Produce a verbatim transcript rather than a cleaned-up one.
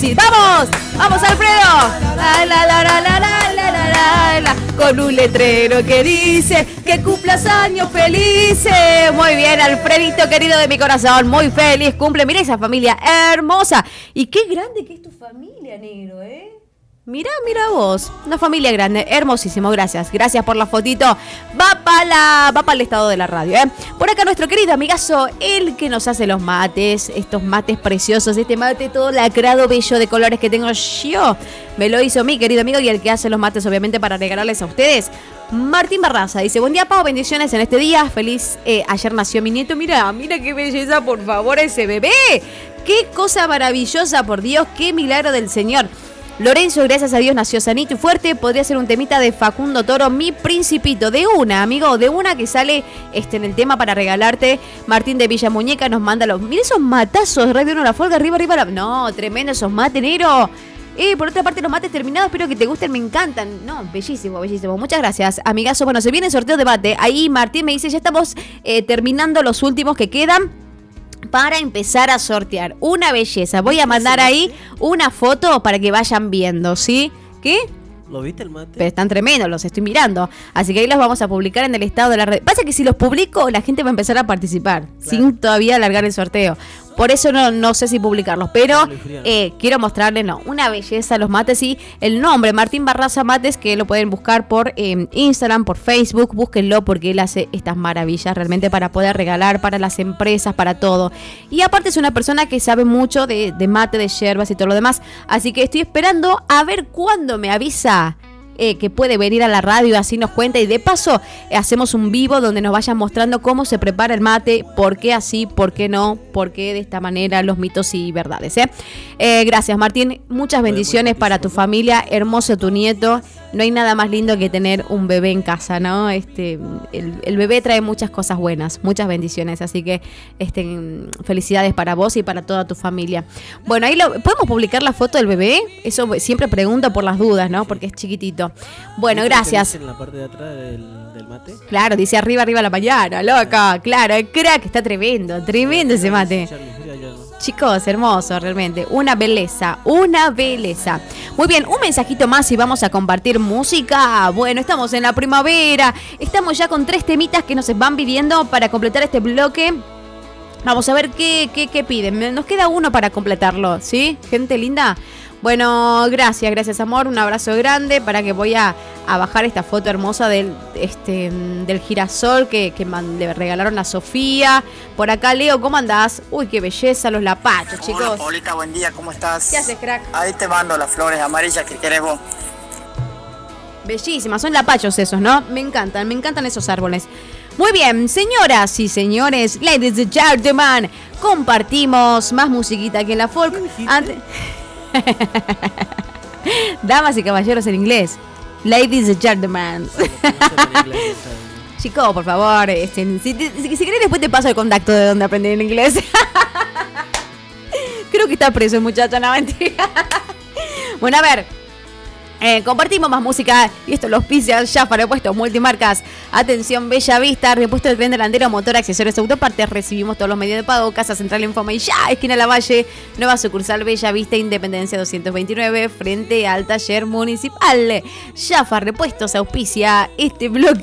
sí. ¡Vamos! ¡Vamos, Alfredo! La, la, la, la, la, la, la, la, la, con un letrero que dice que cumplas años felices. Muy bien, Alfredito, querido de mi corazón. Muy feliz cumple. Mira esa familia hermosa. Y qué grande que es tu familia, negro, ¿eh? Mira, mira vos, una familia grande, hermosísimo, gracias, gracias por la fotito, va para la, va para el estado de la radio, ¿eh? Por acá nuestro querido amigazo, el que nos hace los mates, estos mates preciosos, este mate todo lacrado, bello de colores que tengo yo, me lo hizo mi querido amigo y el que hace los mates obviamente para regalarles a ustedes, Martín Barraza, dice, buen día Pau, bendiciones en este día, feliz, eh, ayer nació mi nieto, mira, mira qué belleza, por favor, ese bebé, qué cosa maravillosa, por Dios, qué milagro del Señor. Lorenzo, gracias a Dios, nació sanito y fuerte. Podría ser un temita de Facundo Toro, Mi Principito. De una, amigo, de una que sale este, en el tema para regalarte. Martín de Villa Muñeca nos manda los... Mira esos matazos, Radio Uno La Folga, arriba, arriba. La... No, tremendo esos mates, negro. Eh, por otra parte, los mates terminados, espero que te gusten, me encantan. No, bellísimo, bellísimo. Muchas gracias, amigazo. Bueno, se viene el sorteo de mate. Ahí Martín me dice, ya estamos eh, terminando los últimos que quedan para empezar a sortear. Una belleza. Voy a mandar ahí una foto para que vayan viendo, ¿sí? ¿Qué? ¿Lo viste el mate? Pero están tremendos, los estoy mirando. Así que ahí los vamos a publicar en el estado de la red. Pasa que si los publico, la gente va a empezar a participar, claro, sin todavía alargar el sorteo. Por eso no, no sé si publicarlos, pero eh, quiero mostrarles, no, una belleza los mates y el nombre, Martín Barraza Mates, que lo pueden buscar por eh, Instagram, por Facebook, búsquenlo porque él hace estas maravillas realmente para poder regalar para las empresas, para todo. Y aparte es una persona que sabe mucho de, de mate, de yerbas y todo lo demás, así que estoy esperando a ver cuándo me avisa Eh, que puede venir a la radio, así nos cuenta y de paso eh, hacemos un vivo donde nos vayan mostrando cómo se prepara el mate, por qué así, por qué no, por qué de esta manera, los mitos y verdades. ¿eh? Eh, gracias Martín, muchas bendiciones para tu familia, hermoso tu nieto, no hay nada más lindo que tener un bebé en casa, ¿no? Este, el, el bebé trae muchas cosas buenas, muchas bendiciones, así que este, felicidades para vos y para toda tu familia. Bueno, ahí lo, ¿podemos publicar la foto del bebé? Eso siempre pregunto por las dudas, ¿no? Porque es chiquitito. Bueno, gracias. En la parte de atrás del, del mate. Claro, dice arriba, arriba la mañana, loca. Claro, el crack está tremendo, tremendo ese mate. Chicos, hermoso, realmente. Una belleza, una belleza. Muy bien, un mensajito más y vamos a compartir música. Bueno, estamos en la primavera. Estamos ya con tres temitas que nos van pidiendo para completar este bloque. Vamos a ver qué, qué, qué piden. Nos queda uno para completarlo, ¿sí? Gente linda. Bueno, gracias, gracias amor, un abrazo grande para que voy a, a bajar esta foto hermosa del, este, del girasol que, que man, le regalaron a Sofía. Por acá Leo, ¿cómo andás? Uy, qué belleza los lapachos, chicos. Hola Paulita, buen día, ¿cómo estás? ¿Qué haces, crack? Ahí te mando las flores amarillas que querés vos. Bellísimas, son lapachos esos, ¿no? Me encantan, me encantan esos árboles. Muy bien, señoras y señores, ladies and gentlemen, compartimos más musiquita aquí en la folk. Ante... Damas y caballeros en inglés. Ladies and gentlemen. Chico, por favor, este, si, si, si querés después te paso el contacto de donde aprender en inglés. Creo que está preso el muchacho, no mentira. Bueno, a ver. Eh, compartimos más música y esto lo auspicia Jaffa, repuestos multimarcas. Atención, Bella Vista, repuesto del tren delantero, motor, accesorios, autopartes. Recibimos todos los medios de pago. Casa Central en Foma y ya, esquina Lavalle. Nueva sucursal Bella Vista, Independencia doscientos veintinueve, frente al taller municipal. Jaffa, repuestos, auspicia este bloque.